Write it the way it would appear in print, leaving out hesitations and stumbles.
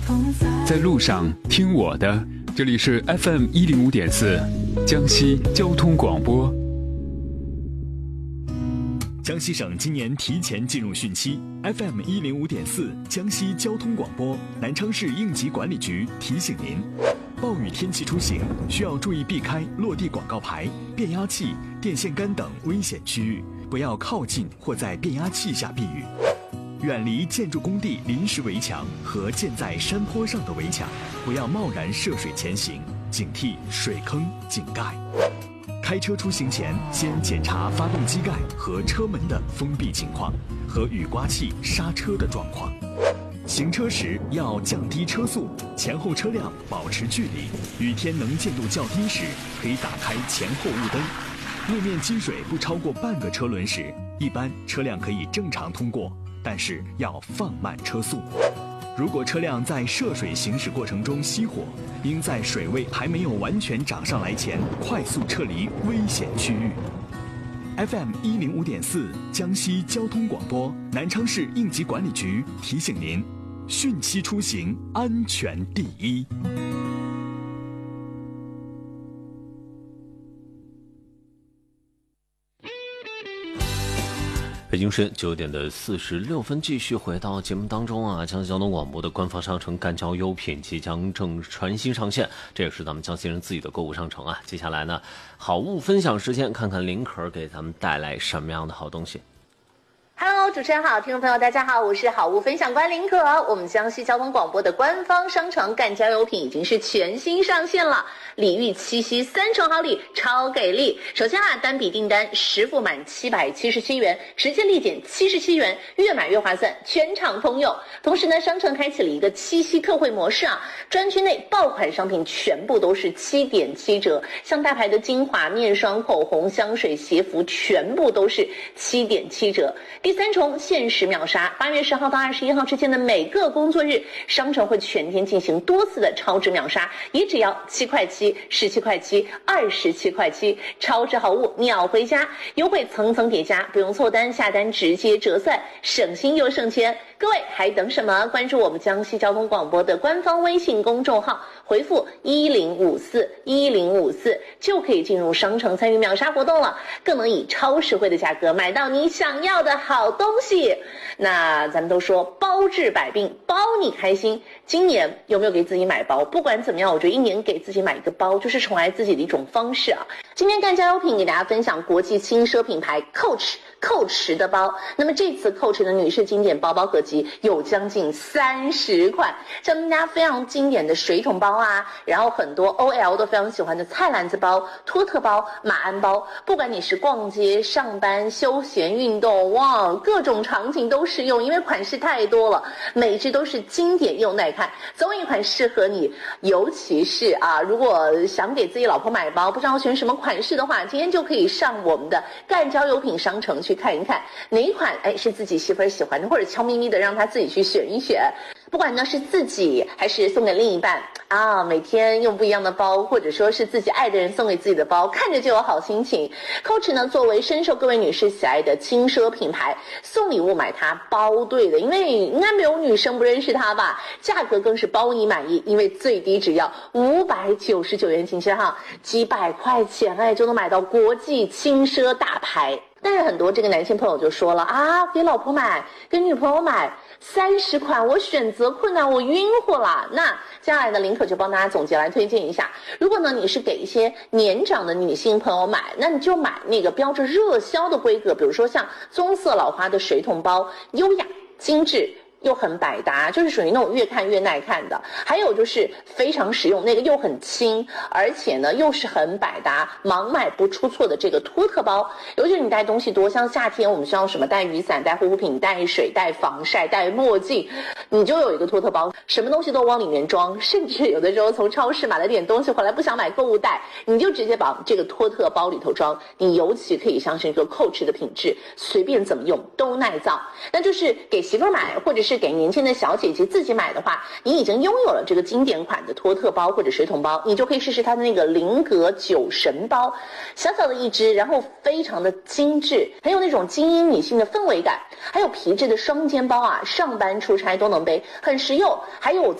在路上听我的，这里是 FM105.4江西交通广播。 江西省今年提前进入汛期 ，FM105.4江西交通广播南昌市应急管理局提醒您：暴雨天气出行需要注意避开落地广告牌、变压器、电线杆等危险区域，不要靠近或在变压器下避雨。远离建筑工地临时围墙和建在山坡上的围墙，不要贸然涉水前行，警惕水坑、井盖。开车出行前，先检查发动机盖和车门的封闭情况和雨刮器刹车的状况。行车时要降低车速，前后车辆保持距离。雨天能见度较低时，可以打开前后雾灯。路面积水不超过半个车轮时，一般车辆可以正常通过，但是要放慢车速。如果车辆在涉水行驶过程中熄火，应在水位还没有完全涨上来前快速撤离危险区域。FM105.4江西交通广播南昌市应急管理局提醒您：汛期出行安全第一。 北京时间9点46分，继续回到节目当中啊！江西交通广播的官方商城赣交优品即将全新上线，这也是咱们江西人自己的购物商城啊。接下来呢，好物分享时间，看看林可给咱们带来什么样的好东西。 Hello， 主持人好，听众朋友大家好，我是好物分享官林可。我们江西交通广播的官方商城赣交优品已经是全新上线了，礼遇七夕3重好礼，超给力！首先啊，单笔订单10付满777元，直接立减77元，越买越划算，全场通用。同时呢，商城开启了一个七夕特惠模式啊，专区内爆款商品全部都是7.7折，像大牌的精华、面霜、口红、香水、鞋服，全部都是7.7折。第3重限时秒杀，8月10号到21号之间的每个工作日，商城会全天进行多次的超值秒杀，也只要7块7、17块7、27块7，超值好物秒回家，优惠层层叠加，不用凑单，下单直接折算，省心又省钱。各位还等什么？关注我们江西交通广播的官方微信公众号，回复1054就可以进入商城参与秒杀活动了，更能以超实惠的价格买到你想要的好东西。那咱们都说包治百病，包你开心。今年有没有给自己买包？不管怎么样，我觉得一年给自己买一个包，就是宠爱自己的一种方式啊。今天赣交优品给大家分享国际轻奢品牌 Coach 的包。那么这次 Coach 的女士经典包包合集有将近30款，像大家非常经典的水桶包啊，然后很多 OL 都非常喜欢的菜篮子包、托特包、马鞍包，不管你是逛街、上班、休闲、运动，哇，各种场景都适用，因为款式太多了，每只都是经典又耐看，总有一款适合你。尤其是啊，如果想给自己老婆买包，不知道选什么款式的话，今天就可以上我们的赣交优品商城去看一看哪一款是自己媳妇儿喜欢的，或者悄咪咪的让她自己去选一选。不管呢是自己还是送给另一半啊，每天用不一样的包，或者说是自己爱的人送给自己的包，看着就有好心情。Coach 呢作为深受各位女士喜爱的轻奢品牌，送礼物买它包对的，因为应该没有女生不认识它吧。价格更是包你满意，因为最低只要599元，请先哈，几百块钱就能买到国际轻奢大牌。但是很多这个男性朋友就说了啊，给老婆买，给女朋友买30款，我选择困难，我晕乎了。那接下来呢，林可就帮大家总结来推荐一下。如果呢你是给一些年长的女性朋友买，那你就买那个标着热销的规格，比如说像棕色老花的水桶包，优雅精致又很百搭，就是属于那种越看越耐看的。还有就是非常实用，那个又很轻，而且呢又是很百搭，盲买不出错的这个托特包。尤其是你带东西多，像夏天我们需要什么带雨伞、带护肤品、带水、带防晒、带墨镜，你就有一个托特包，什么东西都往里面装，甚至有的时候从超市买了点东西回来不想买购物袋，你就直接把这个托特包里头装。你尤其可以相信一个 Coach 的品质，随便怎么用都耐造。那就是给媳妇买，或者是给年轻的小姐姐自己买的话，你已经拥有了这个经典款的托特包或者水桶包，你就可以试试它的那个菱格酒神包，小小的一只，然后非常的精致，很有那种精英女性的氛围感。还有皮质的双肩包啊，上班出差都能背，很实用。还有